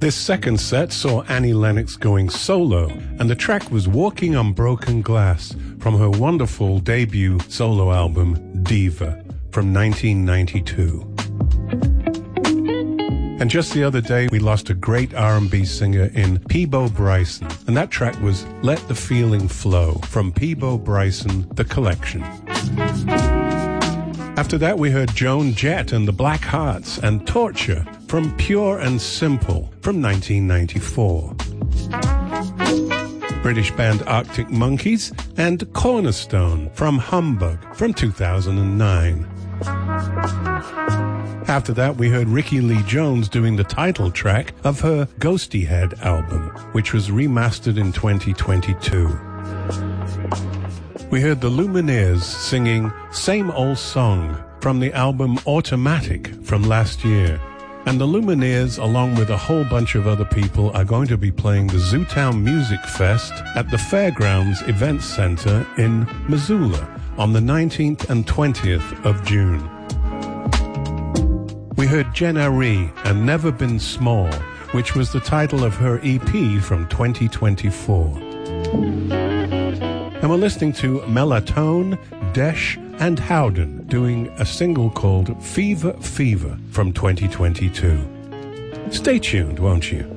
This second set saw Annie Lennox going solo, and the track was Walking on Broken Glass from her wonderful debut solo album, Diva, from 1992. And just the other day, we lost a great R&B singer in Peabo Bryson, and that track was Let the Feeling Flow from Peabo Bryson, The Collection. After that, we heard Joan Jett and the Black Hearts and Torture from Pure and Simple from 1994. British band Arctic Monkeys and Cornerstone from Humbug from 2009. After that, we heard Ricky Lee Jones doing the title track of her Ghosty Head album, which was remastered in 2022. We heard the Lumineers singing Same Old Song from the album Automatic from last year. And the Lumineers, along with a whole bunch of other people, are going to be playing the Zootown Music Fest at the Fairgrounds Events Center in Missoula on the 19th and 20th of June. We heard Jenna Ree and Never Been Small, which was the title of her EP from 2024. And we're listening to Mellatone, Desh, and Howden doing a single called Fever Fever from 2022. Stay tuned, won't you?